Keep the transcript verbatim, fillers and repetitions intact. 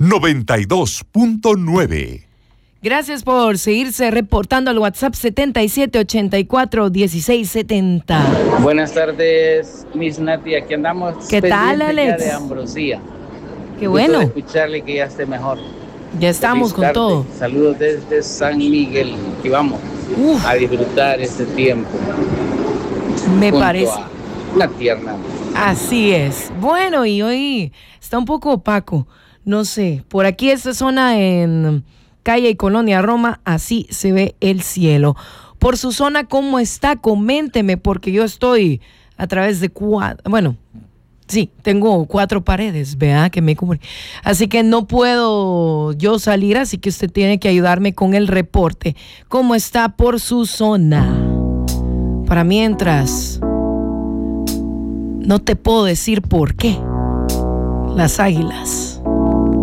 noventa y dos punto nueve. Gracias por seguirse reportando al WhatsApp setenta y siete ochenta y cuatro dieciséis setenta. Buenas tardes, Miss Nati, aquí andamos. ¿Qué tal, Alex? De Ambrosía. Qué bueno. De escucharle que ya esté mejor. Ya estamos con todo. Saludos desde San Miguel, y vamos Uf. a disfrutar este tiempo. Me parece. La tierna. Así es. Bueno, y hoy está un poco opaco. No sé, por aquí esta zona en Calle y Colonia Roma, así se ve el cielo. Por su zona, ¿cómo está? Coménteme, porque yo estoy a través de cuatro, bueno, sí, tengo cuatro paredes, vea, que me cubren. Así que no puedo yo salir, así que usted tiene que ayudarme con el reporte. ¿Cómo está por su zona? Para mientras, no te puedo decir por qué. Las Águilas.